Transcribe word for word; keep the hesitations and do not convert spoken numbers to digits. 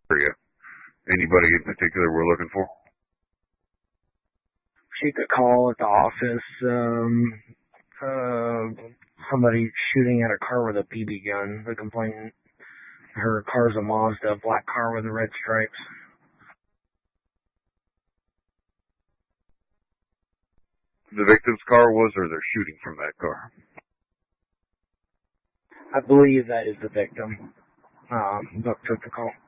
area. Anybody in particular we're looking for? She could call at the office. Um, uh, somebody shooting at a car with a B B gun. The complainant. Her car's a Mazda, black car with the red stripes. The victim's car was, or they're shooting from that car? I believe that is the victim. Um, Buck took the call.